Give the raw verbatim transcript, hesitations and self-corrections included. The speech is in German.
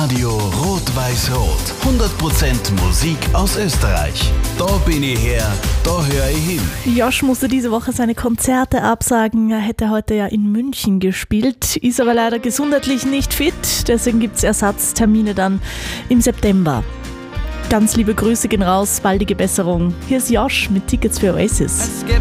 Radio Rot-Weiß-Rot. hundert Prozent Musik aus Österreich. Da bin ich her, da höre ich hin. Josh musste diese Woche seine Konzerte absagen. Er hätte heute ja in München gespielt, ist aber leider gesundheitlich nicht fit. Deswegen gibt es Ersatztermine dann im September. Ganz liebe Grüße gehen raus, baldige Besserung. Hier ist Josh mit Tickets für Oasis.